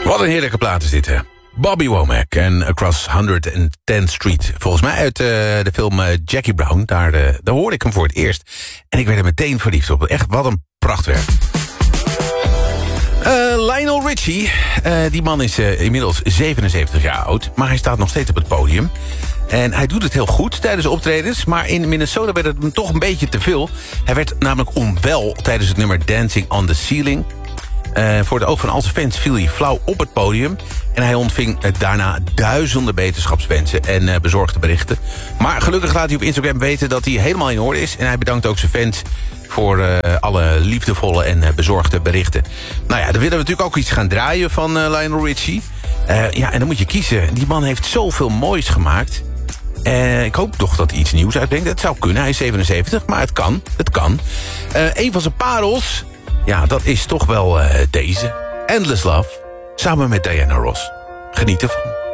Wat een heerlijke plaat is dit, hè. Bobby Womack en Across 110th Street. Volgens mij uit de film Jackie Brown. Daar hoorde ik hem voor het eerst. En ik werd er meteen verliefd op. Echt, wat een prachtwerk. Lionel Richie. Die man is inmiddels 77 jaar oud. Maar hij staat nog steeds op het podium. En hij doet het heel goed tijdens de optredens. Maar in Minnesota werd het hem toch een beetje te veel. Hij werd namelijk onwel tijdens het nummer Dancing on the Ceiling. Voor de oog van al zijn fans viel hij flauw op het podium. En hij ontving daarna duizenden beterschapswensen en bezorgde berichten. Maar gelukkig laat hij op Instagram weten dat hij helemaal in orde is. En hij bedankt ook zijn fans voor alle liefdevolle en bezorgde berichten. Nou ja, dan willen we natuurlijk ook iets gaan draaien van Lionel Richie. Ja, en dan moet je kiezen. Die man heeft zoveel moois gemaakt. Ik hoop toch dat hij iets nieuws uitbrengt. Het zou kunnen, hij is 77, maar het kan. Het kan. Een van zijn parels... Ja, dat is toch wel deze. Endless Love. Samen met Diana Ross. Geniet ervan.